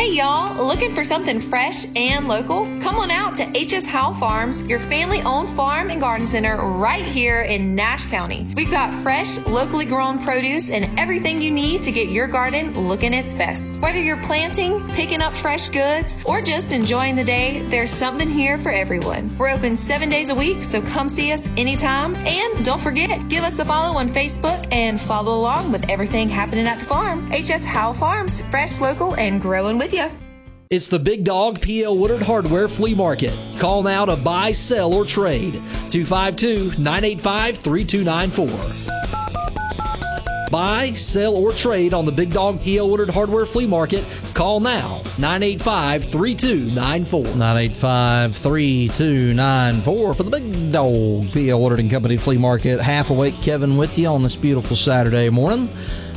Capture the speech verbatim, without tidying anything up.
Hey y'all, looking for something fresh and local? Come on out to H S Howe Farms, your family-owned farm and garden center right here in Nash County. We've got fresh, locally grown produce and everything you need to get your garden looking its best. Whether you're planting, picking up fresh goods, or just enjoying the day, there's something here for everyone. We're open seven days a week, so come see us anytime. And don't forget, give us a follow on Facebook and follow along with everything happening at the farm. H S Howe Farms, fresh, local, and growing with you. It's the Big Dog P L Woodard Hardware Flea Market. Call now to buy, sell, or trade. two five two, nine eight five, three two nine four. Buy, sell, or trade on the Big Dog P L Woodard Hardware Flea Market. Call now, nine eight five, three two nine four. nine eight five, three two nine four for the Big Dog P L Woodard and Company Flea Market. Half awake Kevin with you on this beautiful Saturday morning.